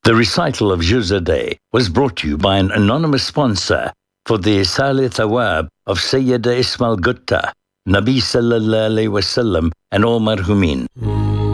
The recital of Juz Day was brought to you by an anonymous sponsor for the Isali Thawab of Sayyida Ismail Gutta, Nabi Sallallahu Alaihi Wasallam and all marhumin.